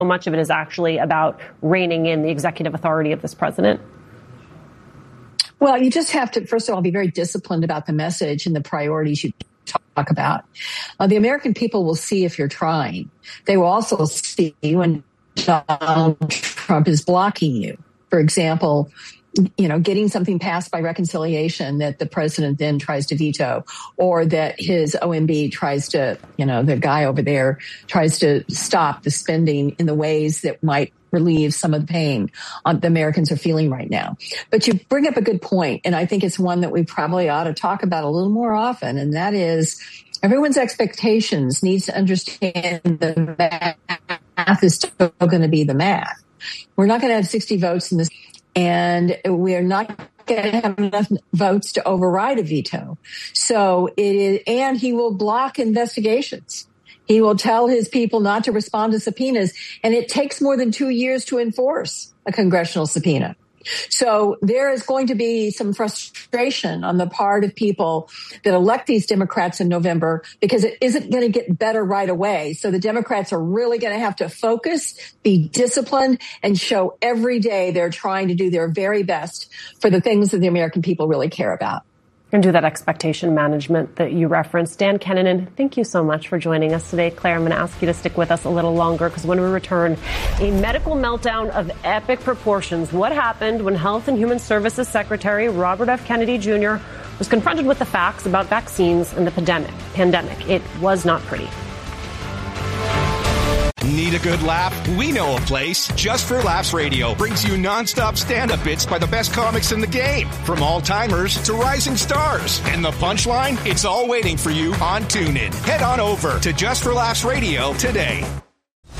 much of it is actually about reining in the executive authority of this president? Well, you just have to, first of all, be very disciplined about the message and the priorities you talk about. The American people will see if you're trying. They will also see when Donald Trump is blocking you. For example, getting something passed by reconciliation that the president then tries to veto, or that his OMB tries to, the guy over there tries to stop the spending in the ways that might relieve some of the pain the Americans are feeling right now. But you bring up a good point, and I think it's one that we probably ought to talk about a little more often, and that is everyone's expectations needs to understand the math is still going to be the math. We're not going to have 60 votes in this, and we're not going to have enough votes to override a veto. So it is, and he will block investigations. He will tell his people not to respond to subpoenas, and it takes more than 2 years to enforce a congressional subpoena. So there is going to be some frustration on the part of people that elect these Democrats in November, because it isn't going to get better right away. So the Democrats are really going to have to focus, be disciplined, and show every day they're trying to do their very best for the things that the American people really care about. And do that expectation management that you referenced. Dan Kennanen, thank you so much for joining us today. Claire, I'm going to ask you to stick with us a little longer, because when we return, a medical meltdown of epic proportions. What happened when Health and Human Services Secretary Robert F. Kennedy Jr. was confronted with the facts about vaccines and the pandemic? It was not pretty. Need a good laugh? We know a place. Just for Laughs Radio brings you nonstop stand-up bits by the best comics in the game, from all-timers to rising stars. And the punchline? It's all waiting for you on TuneIn. Head on over to Just for Laughs Radio today.